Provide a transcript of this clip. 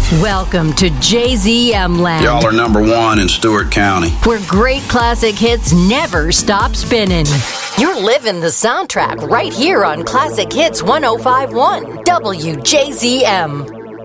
Welcome to JZM Land. Y'all are number one in Stewart County, where great classic hits never stop spinning. You're living the soundtrack right here on Classic Hits 105.1 WJZM.